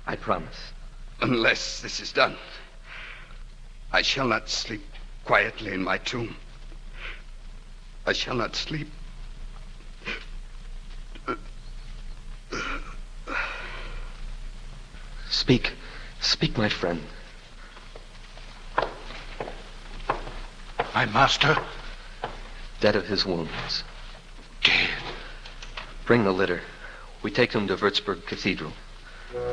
I promise. Unless this is done, I shall not sleep quietly in my tomb. I shall not sleep. Speak. Speak, my friend. My master? Dead of his wounds. Dead. Bring the litter. We take him to Würzburg Cathedral.